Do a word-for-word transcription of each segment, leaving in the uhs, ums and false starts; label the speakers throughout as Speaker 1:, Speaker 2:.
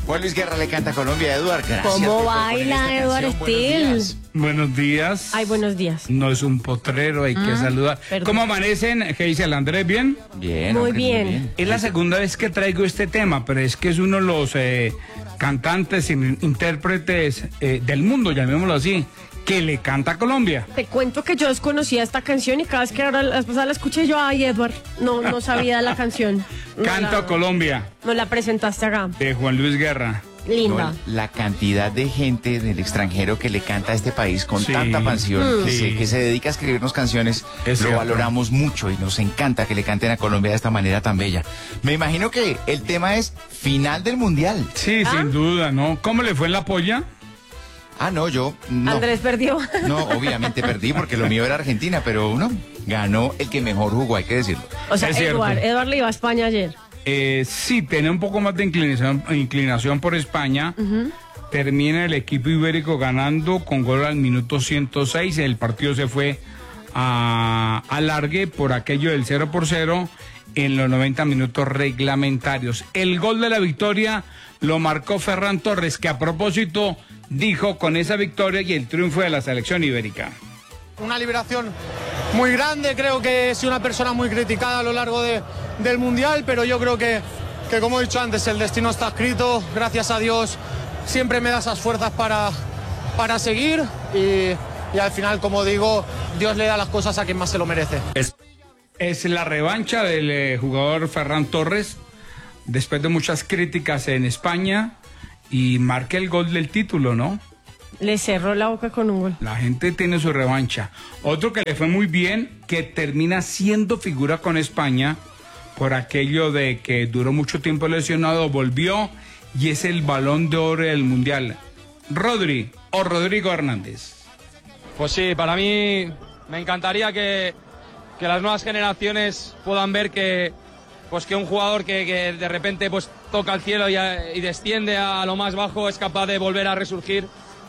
Speaker 1: Juan Luis Guerra le canta a Colombia, Eduard. Gracias.
Speaker 2: ¿Cómo baila Eduard Steele?
Speaker 3: Buenos días.
Speaker 2: Ay, buenos días.
Speaker 3: No es un potrero, hay que
Speaker 2: Ah,
Speaker 3: saludar.
Speaker 2: perdón.
Speaker 3: ¿Cómo amanecen? ¿Qué dice el Andrés? ¿Bien?
Speaker 1: Bien,
Speaker 2: Muy
Speaker 1: hombre,
Speaker 2: bien.
Speaker 3: Es la segunda vez que traigo este tema, pero es que es uno de los eh, cantantes, in- intérpretes eh, del mundo, llamémoslo así, que le canta a Colombia.
Speaker 2: Te cuento que yo desconocía esta canción y cada vez que ahora la pasada la escuché yo, ay, Edward, no, no sabía la canción. No
Speaker 3: Canto
Speaker 2: la-
Speaker 3: a Colombia,
Speaker 2: No la presentaste acá.
Speaker 3: de Juan Luis Guerra.
Speaker 2: Linda.
Speaker 1: No, la cantidad de gente del extranjero que le canta a este país con
Speaker 3: Sí.
Speaker 1: tanta pasión, que,
Speaker 3: Sí.
Speaker 1: se, que se dedica a escribirnos canciones,
Speaker 3: Es
Speaker 1: lo
Speaker 3: cierto.
Speaker 1: valoramos mucho y nos encanta que le canten a Colombia de esta manera tan bella. Me imagino que el tema es final del Mundial.
Speaker 3: Sí,
Speaker 2: ¿Ah?
Speaker 3: sin duda, ¿no? ¿Cómo le fue en la polla?
Speaker 1: Ah, no, yo no.
Speaker 2: Andrés perdió.
Speaker 1: No, obviamente perdí porque lo mío era Argentina, pero uno ganó el que mejor jugó, hay que decirlo.
Speaker 2: O sea,
Speaker 3: Es cierto.
Speaker 2: Edward, Edward le iba a España ayer.
Speaker 3: Eh, sí, tiene un poco más de inclinación, inclinación por España. Termina el equipo ibérico ganando con gol al minuto ciento seis. El partido se fue a alargue por aquello del cero por cero en los noventa minutos reglamentarios. El gol de la victoria lo marcó Ferran Torres, que a propósito dijo con esa victoria y el triunfo de la selección ibérica.
Speaker 4: Una liberación muy grande, creo que he sido una persona muy criticada a lo largo de, del Mundial, pero yo creo que, que, como he dicho antes, el destino está escrito, gracias a Dios siempre me da esas fuerzas para, para seguir y, y al final, como digo, Dios le da las cosas a quien más se lo merece.
Speaker 3: Es, es la revancha del eh, jugador Ferran Torres, después de muchas críticas en España, y marca el gol del título, ¿no?
Speaker 2: Le cerró la boca con un gol.
Speaker 3: La gente tiene su revancha. Otro que le fue muy bien, que termina siendo figura con España, por aquello de que duró mucho tiempo lesionado, volvió y es el Balón de Oro del Mundial. Rodri o Rodrigo Hernández.
Speaker 5: Pues sí, para mí me encantaría que, que las nuevas generaciones puedan ver que, pues que un jugador que, que de repente pues toca el cielo y, a- y desciende a lo más bajo es capaz de volver a resurgir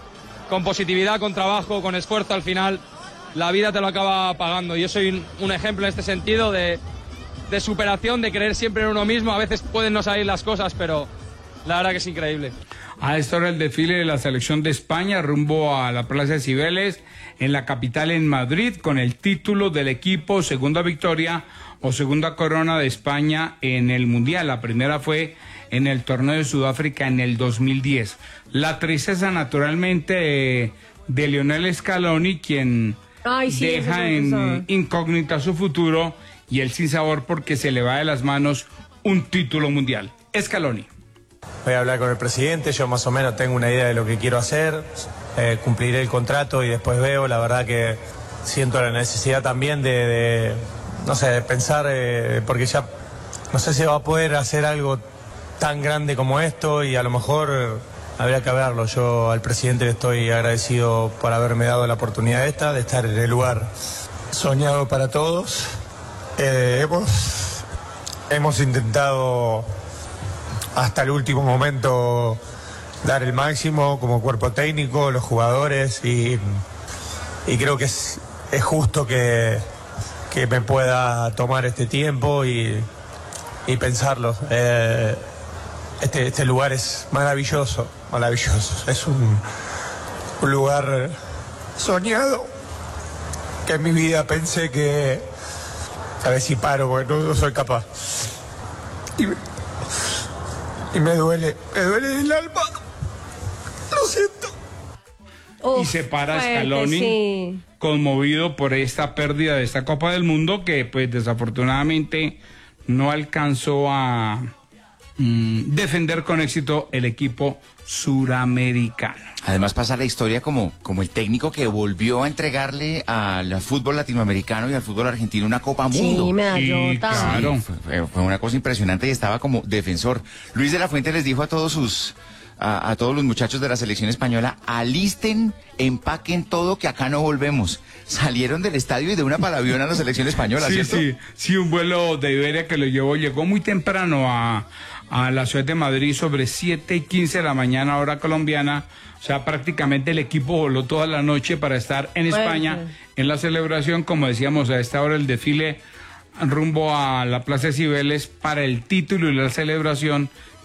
Speaker 5: con positividad, con trabajo, con esfuerzo. Al final la vida te lo acaba pagando. Yo soy un, un ejemplo en este sentido de, de superación, de creer siempre en uno mismo. A veces pueden no salir las cosas, pero la verdad que es increíble.
Speaker 3: A esta hora el desfile de la selección de España rumbo a la Plaza de Cibeles en la capital, en Madrid, con el título del equipo, segunda victoria o segunda corona de España en el Mundial. La primera fue en el torneo de Sudáfrica en el dos mil diez. La tristeza naturalmente de, de Lionel Scaloni, quien
Speaker 2: Ay, sí, eso
Speaker 3: deja
Speaker 2: es lo que sabe.
Speaker 3: en incógnita su futuro, y él sin sabor porque se le va de las manos un título mundial. Scaloni.
Speaker 6: Voy a hablar con el presidente, yo más o menos tengo una idea de lo que quiero hacer, eh, cumpliré el contrato y después veo. La verdad que siento la necesidad también de, de, no sé, de pensar, eh, porque ya no sé si va a poder hacer algo tan grande como esto y a lo mejor eh, habría que verlo. Yo al presidente le estoy agradecido por haberme dado la oportunidad esta, de estar en el lugar soñado para todos. Eh, hemos, hemos intentado hasta el último momento dar el máximo como cuerpo técnico, los jugadores, y, y creo que es, es justo que, que me pueda tomar este tiempo y, y pensarlo. Eh, este, este lugar es maravilloso, maravilloso. Es un, un lugar soñado que en mi vida pensé que a ver si paro porque no, no soy capaz. Y, Y me duele, me duele el alma. Lo siento.
Speaker 3: Y
Speaker 2: Uf,
Speaker 3: se para
Speaker 2: fuerte,
Speaker 3: Scaloni,
Speaker 2: sí.
Speaker 3: conmovido por esta pérdida de esta Copa del Mundo, que pues desafortunadamente no alcanzó a mm, defender con éxito el equipo suramericano.
Speaker 1: Además pasa la historia como, como el técnico que volvió a entregarle al fútbol latinoamericano y al fútbol argentino una Copa Mundo.
Speaker 2: Sí, medallota.
Speaker 3: Sí, claro.
Speaker 1: Fue, fue- fue una cosa impresionante y estaba como defensor. Luis de la Fuente les dijo a todos sus a, a todos los muchachos de la selección española: alisten, empaquen todo, que acá no volvemos. Salieron del estadio y de una para el avión a la selección española,
Speaker 3: Sí,
Speaker 1: ¿cierto?
Speaker 3: sí, sí, un vuelo de Iberia que lo llevó, llegó muy temprano a, a la ciudad de Madrid, sobre siete y quince de la mañana, hora colombiana. O sea, prácticamente el equipo voló toda la noche para estar en
Speaker 2: Bueno.
Speaker 3: España en la celebración. Como decíamos, a esta hora el desfile rumbo a la Plaza de Cibeles para el título y la celebración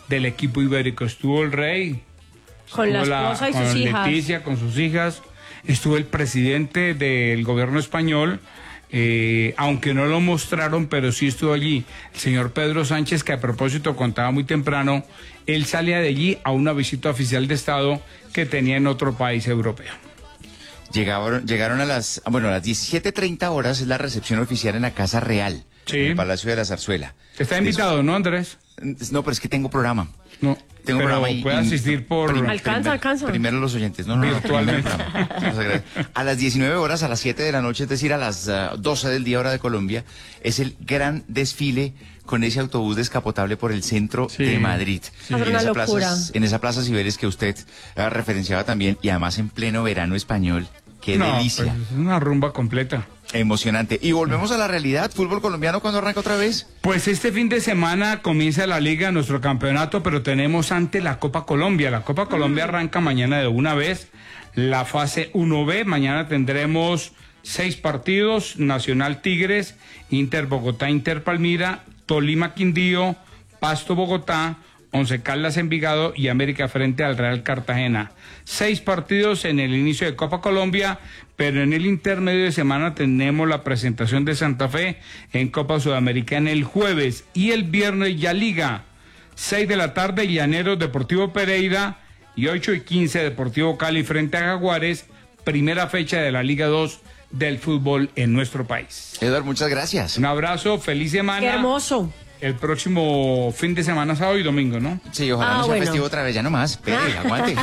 Speaker 3: del equipo ibérico. Estuvo el rey,
Speaker 2: Con la
Speaker 3: estuvo
Speaker 2: esposa y
Speaker 3: con
Speaker 2: sus hijas.
Speaker 3: Leticia, con sus hijas, estuvo el presidente del gobierno español, eh, aunque no lo mostraron, pero sí estuvo allí el señor Pedro Sánchez, que a propósito contaba muy temprano, él salía de allí a una visita oficial de Estado que tenía en otro país europeo.
Speaker 1: Llegaron, llegaron a las, bueno, a las diecisiete treinta horas es la recepción oficial en la Casa Real,
Speaker 3: Sí.
Speaker 1: en el Palacio de la Zarzuela.
Speaker 3: Está invitado, ¿no, Andrés?
Speaker 1: No, pero es que tengo programa.
Speaker 3: No,
Speaker 1: Tengo
Speaker 3: pero
Speaker 1: programa y-
Speaker 3: puede
Speaker 1: y-
Speaker 3: asistir por...
Speaker 1: prim-
Speaker 2: Alcanza,
Speaker 1: primer-
Speaker 2: alcanza.
Speaker 1: Primero los oyentes, no, no, no,
Speaker 3: Virtualmente.
Speaker 1: primero el programa. Nos agradece. A las diecinueve horas, a las siete de la noche, es decir, a las uh, doce del día hora de Colombia, es el gran desfile con ese autobús descapotable por el centro
Speaker 3: Sí.
Speaker 1: de Madrid.
Speaker 2: Va a ser
Speaker 1: En
Speaker 2: una
Speaker 1: esa
Speaker 2: locura.
Speaker 1: plaza, en esa plaza Cibeles que usted uh, referenciaba también, y además en pleno verano español. Qué
Speaker 3: No,
Speaker 1: delicia.
Speaker 3: pues, es una rumba completa.
Speaker 1: Emocionante. Y volvemos a la realidad. Fútbol colombiano, ¿cuándo arranca otra vez?
Speaker 3: Pues este fin de semana comienza la liga, nuestro campeonato, pero tenemos ante la Copa Colombia. La Copa Colombia arranca mañana de una vez, la fase uno B. Mañana tendremos seis partidos: Nacional Tigres, Inter Bogotá, Inter Palmira, Tolima Quindío, Pasto Bogotá, Once Caldas Envigado y América frente al Real Cartagena. Seis partidos en el inicio de Copa Colombia, pero en el intermedio de semana tenemos la presentación de Santa Fe en Copa Sudamericana el jueves, y el viernes ya Liga. Seis de la tarde, Llaneros Deportivo Pereira, y ocho y quince Deportivo Cali frente a Jaguares, primera fecha de la Liga dos del fútbol en nuestro país.
Speaker 1: Eduardo, muchas gracias.
Speaker 3: Un abrazo, feliz semana.
Speaker 2: Qué hermoso.
Speaker 3: El próximo fin de semana, sábado y domingo, ¿no?
Speaker 1: Sí, ojalá
Speaker 2: Ah,
Speaker 1: no sea
Speaker 2: bueno.
Speaker 1: festivo otra vez, ya nomás. Espere, aguante.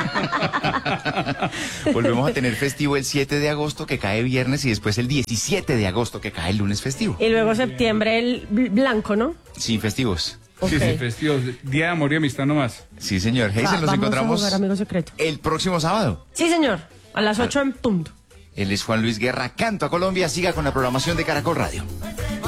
Speaker 1: Volvemos a tener festivo el siete de agosto, que cae viernes, y después el diecisiete de agosto, que cae el lunes festivo.
Speaker 2: Y luego septiembre el bl- blanco, ¿no?
Speaker 1: Sin festivos.
Speaker 2: Ok.
Speaker 3: Sí, sí, festivos. Día de amor y amistad nomás.
Speaker 1: Sí, señor.
Speaker 2: Va-
Speaker 1: Hazel, nos
Speaker 2: vamos a
Speaker 1: encontramos
Speaker 2: jugar Amigo Secreto.
Speaker 1: el próximo sábado.
Speaker 2: Sí, señor. A las ocho en punto.
Speaker 1: Él es Juan Luis Guerra, Canto a Colombia. Siga con la programación de Caracol Radio.